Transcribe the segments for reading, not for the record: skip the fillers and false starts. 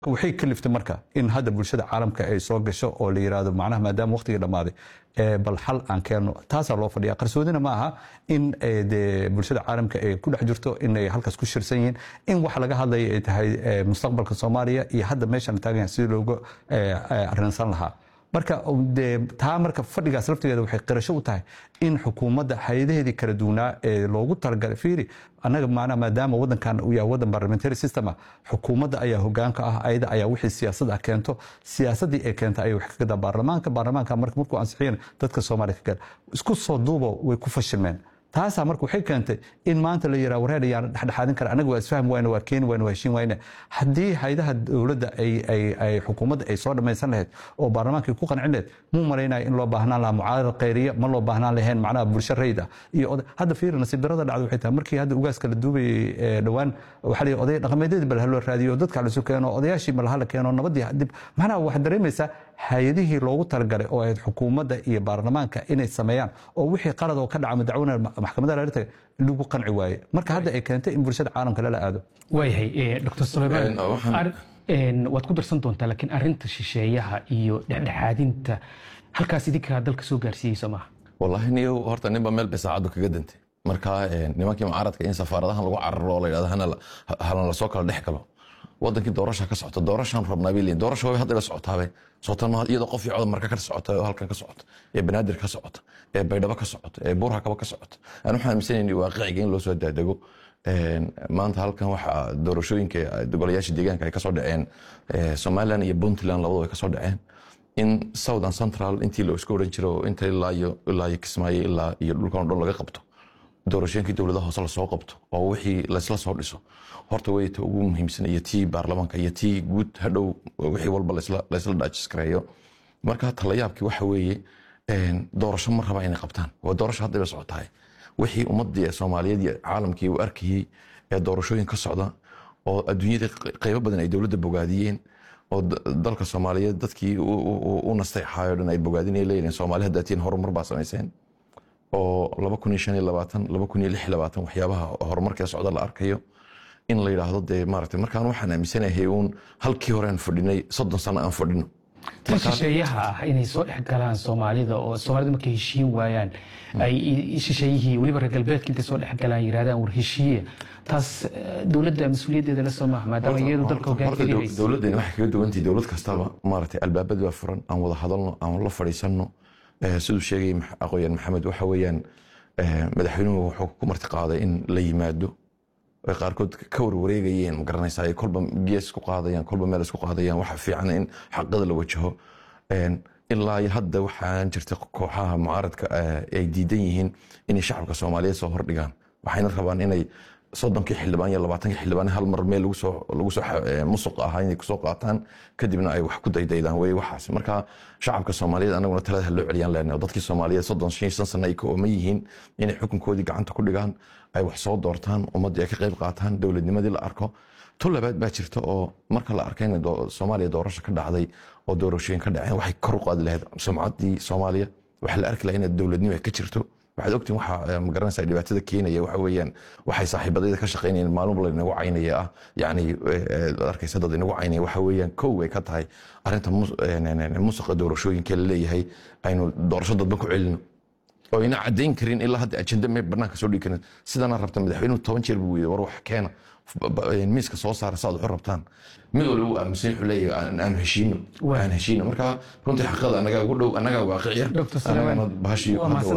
waxay kaliftay marka in hadda bulshada caalamka ay soo gasho oo la yiraahdo macnaha maadaama waqtiga dhamaaday bal xal aan keeno taas loo fadhiya qarsoodina ma aha in bulshada caalamka ay ku dhex jirto in ay halkaas ku shirsan yihiin in wax laga hadlay ay tahay mustaqbalka Soomaaliya iyo hadda meeshan taagan si loogu arrinsan lahaa marka taa marka fadhigaas laftigeeda waxay qirasho u tahay in xukuumadda hay'adaheedii kala duwanaa ee loogu talagalay fiiri anaga maadaama wadankan uu yahay wadan parliamentary system xukuumadda ayaa hoggaanka ah ayada ayaa wixii siyaasadda keento siyaasadii ay keentay ay wax ka gada baarlamaanka markuu ansixiyeen dadka Soomaaliya ka isku soo duubo way ku fashilmeen taasa markuu waxay keentay in maanta la yiraahdo wareerayaan dhaxdhaxadin kara anagu waa isfaham wayna waa keen wayna waa heshiin wayna hadii hay'adaha dawladda ay xukuumadda ay soo dhamaysan lahayd oo baarlamaanka ku qancin lahayd muu maleynaa in loo baahnaan lahaa mucaarad qayriye ma loo baahnaan lahayn macnaha bulsho rayda iyo hadda fiir nasiib darada dhacdo waxay tahay markii hadda ugaaska la duubay dhawaan waxa la oday dhaqameedyada bal hal loo raadiyo dadka la soo keeno odayaashii bal hal keeno nabadii dib macnaha wax dareemaysa hay'adihii loogu talagalay oo ay xukuumadda iyo baarlamaanka inay sameeyaan oo wixii qalad oo ka dhacay dacwada maxkamadda la rartay lagu qanci waaye marka hadda ay keentay in bulshada caalamka la aado waayahay Dr. Sulaiman waad ku darsan doontaa laakiin arinta shisheeyaha iyo dhexdhexaadinta halkaas idinka dalka soo gaarsiiyay Soomaaliya wallahi niyo horta ninba meel bisaacad kaga dantay marka nimankii mucaaradka in safaaradahan lagu cararo la yiraahdo hana la soo kala dhex galo wadankii doorasho ka socota doorashan rabnaa biilin doorasho way hadda la socotaabay sootan iyadoo qof iyo cod marka ka socota oo halkan ka socota ee banaadir ka socota ee baydhabo ka socota ee buurha ka socota aan waxaan aaminsanayay waaqiiciga in loo soo daadago maanta halkan waxa doorashooyinka golayaasha deegaanka ay ka soo dhaceen Somaliland iyo Puntland labadaba ay ka soo dhaceen in Southern Central intii loo isku oran jiro inta ilaa iyo Kismaayo ilaa iyo dhulkan dhan laga qabto doorashooyinkii dawladda hoose la soo qabto oo wixii la isla soo dhiso horta way ta ugu muhiimsan iyo tii baarlamaanka iyo tii guud hadhow wixii walba la isla dhaajiskareeyo marka talayaabkii waxa weeye doorasho mar raba inay qabtaan waa doorasho hadda bay socotahay wixii ummadii Soomaaliyeed iyo caalamkii u arkayay ee doorashooyin ka socda oo adduunyada qaybo badan ay dawladda bogaadiyeen oo dalka Soomaaliyeed dadkii u nastay xaaladdan ay bogaadinay leeyeen Soomaaliya dadtiin horumar baa sameeyeen oo 2025 waxyaabaha horumarka socda la arkayo in la yiraahdo maartay markaan waxaan aaminsanahay halkii hore aan fadhinay 30 sano aan fadhino shisheeyaha inay soo dhex galaan Soomaalida oo Soomaalida markay heshiin waayaan ay shisheeyihii waliba reer galbeedka intay soo dhex galaan yiraahdaan war heshiiye taas dawladda mas'uuliyadeeda la Soomaaliya maadaama iyadu dalka hoggaankeeda dawladda waxa kaga duwantay dawlad kastaba maartay albaabada waa furan aan wada hadalno aan la fariisano sidoo sheegay aqoon Maxamed waxa weeyaan madaxweynuhu wuxuu ku martiqaaday in la yimaado ay qaarkood ka wareegayeen ma garanaysaa ay kolba gees ku qaadayaan kolba meel isku qaadayaan waxa fiican in xaqada la wajaho ilaa hadda waxaan jirtay kooxaha mucaaradka ay diidan yihiin in shacabka Soomaaliyeed soo hordhigaan waxayna rabaan inay 30 xildhibaan iyo 20 xildhibaan hal mar meel lagu soo musuq ahaa inay ku soo qaataan kadibna ay wax ku daydaydaan way waxaas marka shacabka Soomaaliyeed anaguna talada loo celiyaan leenahay dadkii Soomaaliyeed 35 sano ay ka ooman yihiin inay xukunkoodii gacanta ku dhigaan ay wax soo doortaan ummadii ay ka qayb qaataan dawladnimadii la arko tulabaad baa jirta oo marka la arkay in Soomaaliya doorasho ka dhacday oo doorashooyin ka dhaceen waxay kor u qaadi lahayd sumcaddii Soomaaliya waxa la arki lahayd in dawladnimo ay ka jirto waxaad ogtiin waxa ma garanaysaa dhibaatada keenaya waxa weeyaan waxay saaxiibadayda ka shaqeynayeen maalmo bal inagu caynaya ah yaani arkaysa dad inagu caynaya waxa weeyaan koow ay ka tahay arinta musuqa doorashooyinka la leeyahay aynu doorasho dadba ku celino oo ina cadeyn karin ilaa hadda ajenda me barnaamijka soo dhigi karin sidana rabta madaxweynuhu 10 jeer buu war wax keena miiska soo saar saad u rabtaan mid walba aaminsan wuxuu leeyahay aan heshiino marka runtii xaqada anaga ugu dhow anaga waaqici Dr. Sulaiman bahashi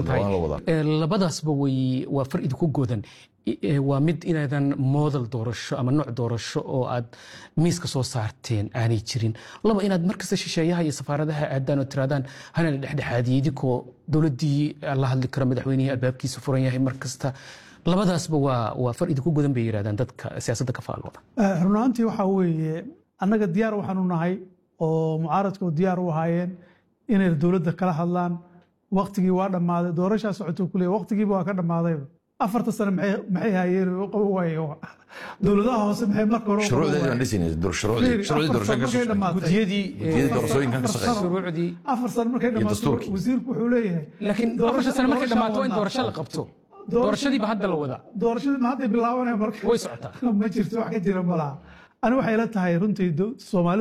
labadaasba way waa far idinku goodan waa mid inaadan model doorasho ama nooc doorasho oo aad miiska soo saarteen aanay jirin laba inaad markasta shisheeyaha iyo safaaradaha aadaan oo tiraadaan hana dhexdhexaadiyay idikoo dawladdii la hadli karo madaxweynaha albaabkiisa furan yahay markasta labadaasba waa far idinku godan bay yiraahdaan dadka siyaasadda ka faalooda runaantii waxa weeye annaga diyaar waxaanu nahay oo mucaaradku diyaar u ahaayeen inay dawladda kala hadlaan waqtigii waa dhamaaday doorasho socoto kulay waqtigii waa ka dhamaaday 4 sano maxay hayeen oo qabo waayo dawladaha hoose maxay marka hore shuruucdeeda dhisnay shuruucdii doorashooyinka gudiyadii doorashooyinka ka shaqeeyay shuruucdii 4 sano markay dhamaato wasiirku wuxuu leeyahay laakiin 4 sano markay dhamaato in doorasho la qabto doorashadii ba hadda la wada doorashadii ma hadda bilaabanay marka way socotaa ma jirto wax ka jira malaha ani waxay la tahay runtii Soomaaliya